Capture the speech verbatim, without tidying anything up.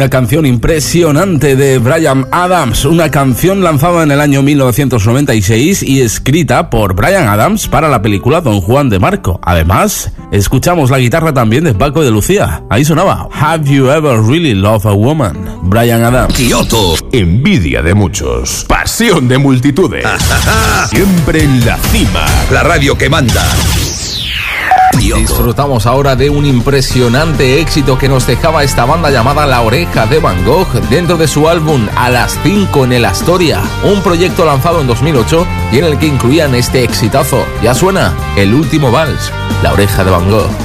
Una canción impresionante de Bryan Adams, una canción lanzada en el año mil novecientos noventa y seis y escrita por Bryan Adams para la película Don Juan de Marco. Además, escuchamos la guitarra también de Paco de Lucía. Ahí sonaba Have You Ever Really Loved a Woman? Bryan Adams. Kioto, envidia de muchos, pasión de multitudes, siempre en la cima, la radio que manda. Disfrutamos ahora de un impresionante éxito que nos dejaba esta banda llamada La Oreja de Van Gogh dentro de su álbum A las cinco en el Astoria, un proyecto lanzado en dos mil ocho y en el que incluían este exitazo. Ya suena El último vals, La Oreja de Van Gogh.